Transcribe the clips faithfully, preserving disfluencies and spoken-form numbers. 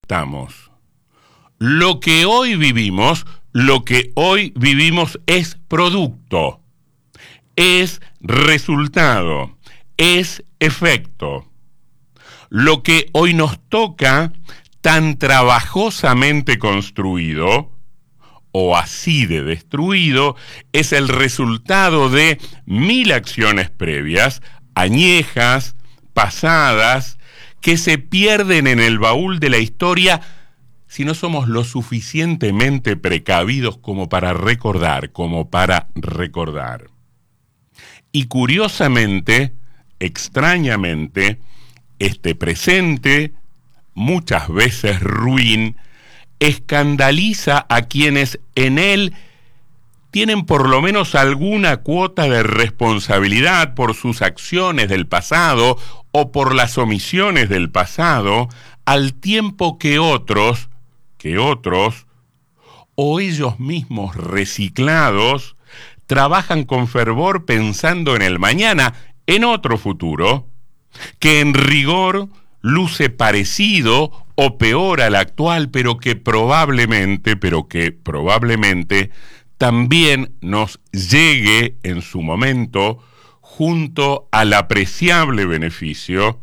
estamos. Lo que hoy vivimos, lo que hoy vivimos es producto, es resultado, es efecto. Lo que hoy nos toca, tan trabajosamente construido, o así de destruido, es el resultado de mil acciones previas, añejas, pasadas, que se pierden en el baúl de la historia si no somos lo suficientemente precavidos como para recordar, como para recordar. Y curiosamente, extrañamente, este presente, muchas veces ruin, escandaliza a quienes en él tienen por lo menos alguna cuota de responsabilidad por sus acciones del pasado o por las omisiones del pasado, al tiempo que otros, que otros, o ellos mismos reciclados, trabajan con fervor pensando en el mañana, en otro futuro, que en rigor luce parecido o peor al actual, pero que probablemente, pero que probablemente también nos llegue en su momento junto al apreciable beneficio,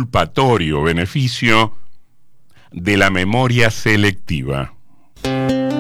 exculpatorio beneficio, de la memoria selectiva.